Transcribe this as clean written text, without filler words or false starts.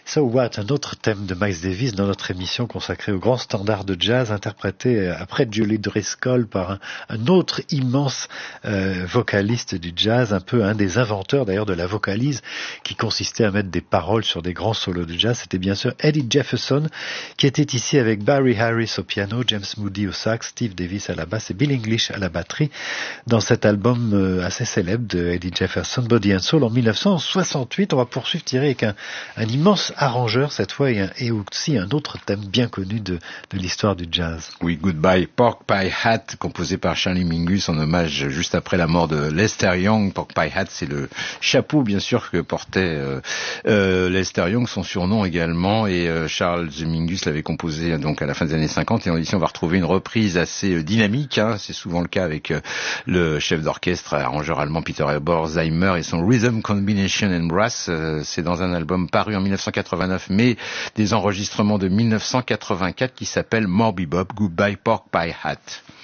So What, un autre thème de Miles Davis dans notre émission consacrée aux grands standards de jazz, interprété après Julie Driscoll par un autre immense vocaliste du jazz, un peu un des inventeurs d'ailleurs de la vocalise, qui consistait à mettre des paroles sur des grands solos de jazz. C'était bien sûr Eddie Jefferson, qui était ici avec Barry Harris au piano, James Moody au sax, Steve Davis à la basse et Bill English à la batterie, dans cet album assez célèbre de Eddie Jefferson, Body and Soul, en 1968. On va poursuivre, Thierry, avec un immense arrangeur cette fois et aussi un autre thème bien connu de l'histoire du jazz. Oui, Goodbye Pork Pie Hat, composé par Charlie Mingus en hommage juste après la mort de Lester Young. Pork Pie Hat, c'est le chapeau bien sûr que portait Lester Young, son surnom également, et Charles Mingus l'avait composé donc à la fin des années 50, et ici on va retrouver une reprise assez dynamique, hein. C'est souvent le cas avec le chef d'orchestre, arrangeur allemand Peter Borzheimer et son Rhythm Combination and Brass. C'est dans un album paru en 1989, mais des enregistrements de 1984 qui s'appelle More Bebop, Goodbye Pork Pie Hat.